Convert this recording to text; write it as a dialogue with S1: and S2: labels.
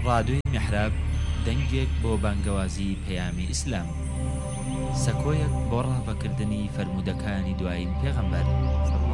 S1: ڕادوی میحراب دەنگێک بۆ بانگەوازی پەیامی ئیسلام، سەکۆیەک بۆ ڕاوەکردنی فەرمودەکانی دوایین پێغەمبەر